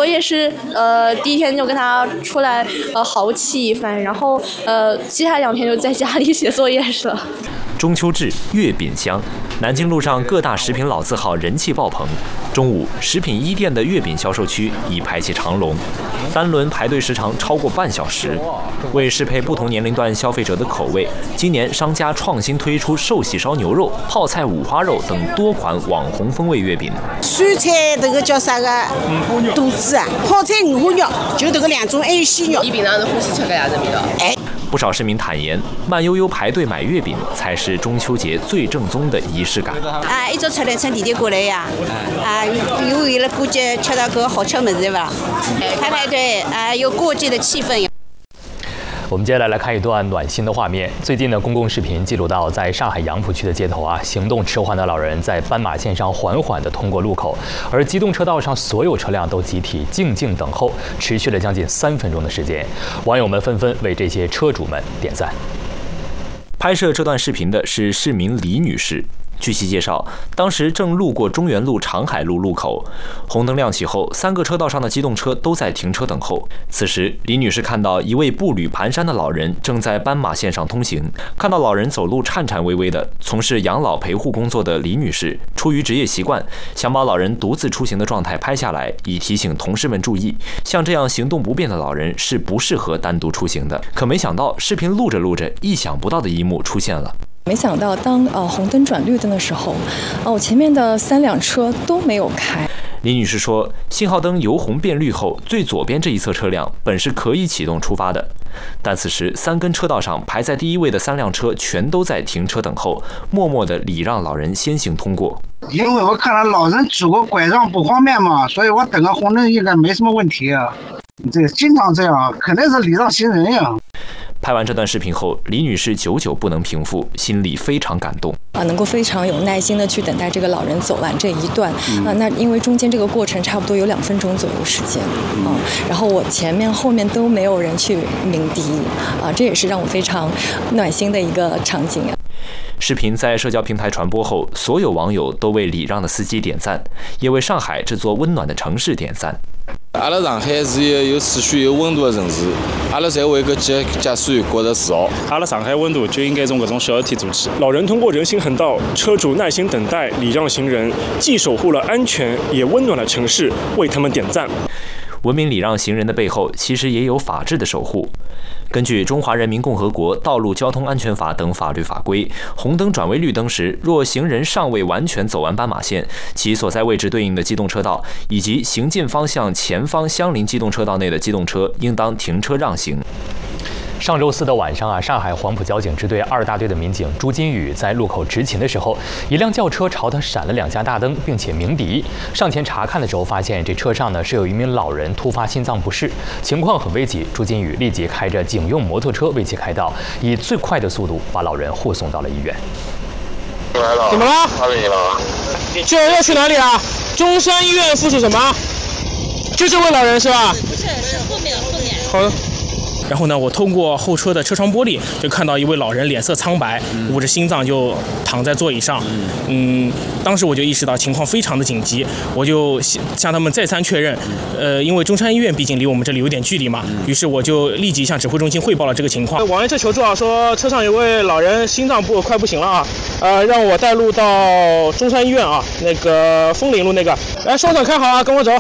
也是第一天就跟他出来豪气一番，然后接下来2天就在家里写作业去了。 中秋至，月饼香，南京路上各大食品老字号人气爆棚。中午，食品一店的月饼销售区已排起长龙，单轮排队时长超过半小时。为适配不同年龄段消费者的口味，今年商家创新推出寿喜烧牛肉、泡菜五花肉等多款网红风味月饼。 酸菜这个叫啥个肚子啊？泡菜五花肉，就这个2种，还有鲜肉。 你平常是欢喜吃搿样子味道？ 不少市民坦言，慢悠悠排队买月饼才是中秋节最正宗的仪式感。 一早出来乘地铁过来呀，又为了过节吃到个好吃么子对吧？排队有过节的气氛。 我们接下来来看一段暖心的画面。最近的公共视频记录到，在上海杨浦区的街头行动迟缓的老人在斑马线上缓缓地通过路口，而机动车道上所有车辆都集体静静等候，持续了将近3分钟的时间。网友们纷纷为这些车主们点赞。 拍摄这段视频的是市民李女士。据其介绍，当时正路过中原路长海路路口，红灯亮起后，3个车道上的机动车都在停车等候。此时，李女士看到一位步履蹒跚的老人正在斑马线上通行。看到老人走路颤颤巍巍的，从事养老陪护工作的李女士，出于职业习惯，想把老人独自出行的状态拍下来，以提醒同事们注意，像这样行动不便的老人是不适合单独出行的。可没想到，视频录着录着，意想不到的一幕出现了。 没想到，当红灯转绿灯的时候，我前面的3辆车都没有开。 李女士说，信号灯由红变绿后，最左边这一侧车辆本是可以启动出发的，但此时3根车道上排在第1位的3辆车全都在停车等候，默默地礼让老人先行通过。 因为我看到老人拄个拐杖不方便嘛，所以我等个红灯应该没什么问题啊。这经常这样，肯定是礼让行人呀。 拍完这段视频后，李女士久久不能平复，心里非常感动能够非常有耐心的去等待这个老人走完这一段那因为中间这个过程差不多有2分钟左右时间然后我前面后面都没有人去鸣笛这也是让我非常暖心的一个场景视频在社交平台传播后，所有网友都为礼让的司机点赞，也为上海这座温暖的城市点赞。 阿拉上海是一个有秩序、有温度的城市，阿拉侪为搿驾驶员觉得自豪。 阿拉上海温度就应该从搿种小事体做起。老人通过人行横道，车主耐心等待，礼让行人，既守护了安全，也温暖了城市，为他们点赞。 文明礼让行人的背后，其实也有法治的守护。根据《中华人民共和国道路交通安全法》等法律法规，红灯转为绿灯时，若行人尚未完全走完斑马线，其所在位置对应的机动车道以及行进方向前方相邻机动车道内的机动车，应当停车让行。 上周4的晚上上海黄埔交警支队2大队的民警朱金宇在路口执勤的时候，一辆轿车朝他闪了2下大灯，并且鸣笛。上前查看的时候，发现这车上呢是有一名老人突发心脏不适，情况很危急。朱金宇立即开着警用摩托车为其开道，以最快的速度把老人护送到了医院。 怎么了？哪里了？ 这要去哪里啊？中山医院附属什么？就这位老人是吧？ 不是，是后面。 好的。然后呢，我通过后车的车窗玻璃就看到一位老人脸色苍白，捂着心脏就躺在座椅上。当时我就意识到情况非常的紧急，我就向他们再三确认。因为中山医院毕竟离我们这里有点距离嘛，于是我就立即向指挥中心汇报了这个情况。网约车求助说车上有位老人心脏快不行了让我带路到中山医院那个枫林路那个。来，双手看好跟我走。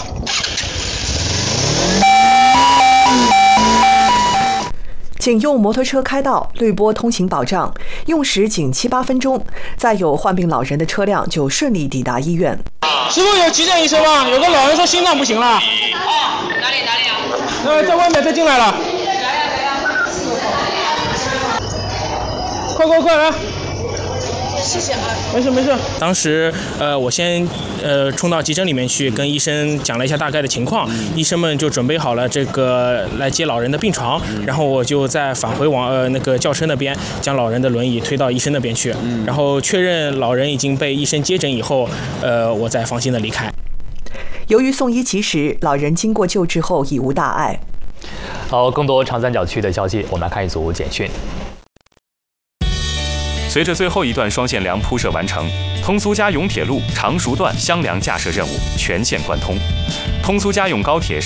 警用摩托车开道，滤波通行保障，用时仅7-8分钟，载有患病老人的车辆就顺利抵达医院。 师傅有急诊医生吗？有个老人说心脏不行了。 哪里？ 在外面再进来了。快来！ 谢谢啊。 没事。当时我先冲到急诊里面去，跟医生讲了一下大概的情况，医生们就准备好了这个来接老人的病床，然后我就再返回往那个轿车那边，将老人的轮椅推到医生那边去，然后确认老人已经被医生接诊以后，我再放心的离开。 由于送医及时，老人经过救治后已无大碍。 好，更多长三角区的消息，我们来看一组简讯。 随着最后一段双线梁铺设完成，通苏嘉甬铁路常熟段襄梁架设任务全线贯通。通苏嘉甬高铁